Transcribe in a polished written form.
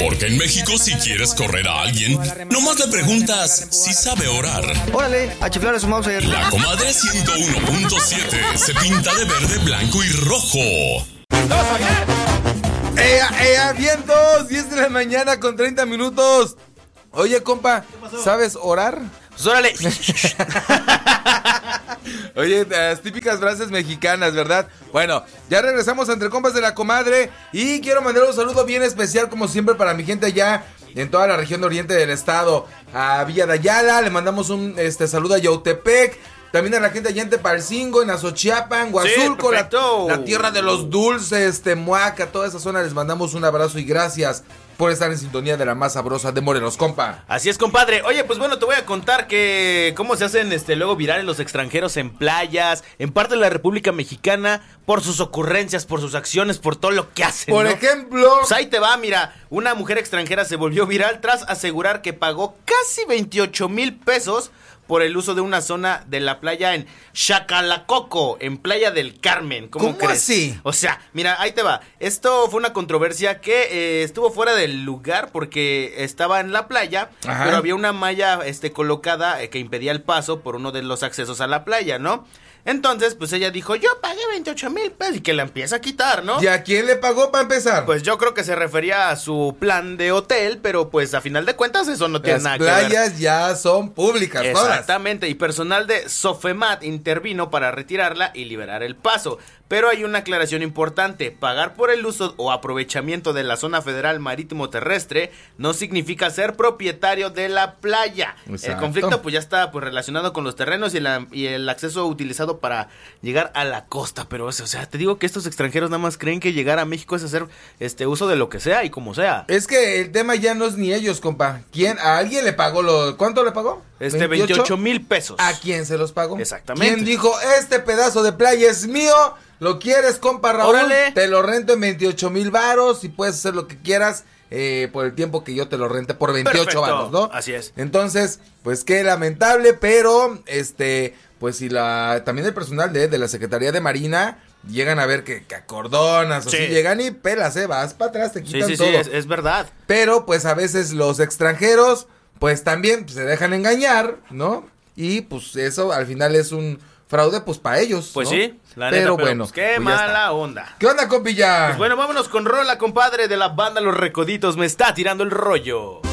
Porque en México si quieres correr a alguien, nomás le preguntas si sabe orar. Órale, a chiflar a su mouse. La Comadre 101.7 se pinta de verde, blanco y rojo. Vientos, 10 de la mañana con 30 minutos. Oye, compa, ¿sabes orar? Pues órale. Oye, las típicas frases mexicanas, ¿verdad? Bueno, ya regresamos entre compas de la Comadre. Y quiero mandar un saludo bien especial, como siempre, para mi gente allá en toda la región oriente del estado. A Villa de Ayala, le mandamos un saludo a Yautepec. También a la gente allá en Tepalcingo, en Azochiapan, Huazulco, sí, la tierra de los dulces, Temuaca, toda esa zona. Les mandamos un abrazo y gracias por estar en sintonía de la más sabrosa de Morelos, compa. Así es, compadre. Oye, pues bueno, te voy a contar que cómo se hacen luego virales los extranjeros en playas, en parte de la República Mexicana, por sus ocurrencias, por sus acciones, por todo lo que hacen, Por ¿no? ejemplo, Pues ahí te va, mira, una mujer extranjera se volvió viral tras asegurar que pagó casi 28,000 pesos por el uso de una zona de la playa en Chacalacoco, en Playa del Carmen. ¿Cómo crees? Así? O sea, mira, ahí te va. Esto fue una controversia que estuvo fuera del lugar porque estaba en la playa, Ajá. pero había una malla colocada que impedía el paso por uno de los accesos a la playa, ¿no? Entonces, pues ella dijo, yo pagué 28,000 pesos y que la empieza a quitar, ¿no? ¿y a quién le pagó para empezar? Pues yo creo que se refería a su plan de hotel, pero pues a final de cuentas eso no tiene nada Las que ver. playas ya son públicas, todas. Exactamente, y personal de Sofemat intervino para retirarla y liberar el paso. Pero hay una aclaración importante: pagar por el uso o aprovechamiento de la zona federal marítimo terrestre no significa ser propietario de la playa. Exacto. El conflicto pues ya está pues relacionado con los terrenos y el acceso utilizado para llegar a la costa. Pero o sea, te digo que estos extranjeros nada más creen que llegar a México es hacer uso de lo que sea y como sea. Es que el tema ya no es ni ellos, compa. ¿A alguien le pagó cuánto le pagó? 28,000 pesos. ¿A quién se los pagó? Exactamente. ¿Quién dijo, este pedazo de playa es mío? ¿Lo quieres, compa Raúl? Órale. Te lo rento en 28,000 varos y puedes hacer lo que quieras por el tiempo que yo te lo rente por 28 varos, ¿no? Así es. Entonces, pues qué lamentable, pero pues si también el personal de la Secretaría de Marina llegan a ver que acordonas, Sí. así llegan y pelas, vas para atrás, te quitan todo. Sí, es verdad. Pero pues a veces los extranjeros pues también se dejan engañar, ¿no? Y pues eso al final es un fraude pues para ellos, Pues ¿no? sí, la neta, pero bueno, pues, qué pues ya está. mala onda. ¿Qué onda, compilla? Pues bueno, vámonos con rola, compadre, de la banda Los Recoditos, me está tirando el rollo.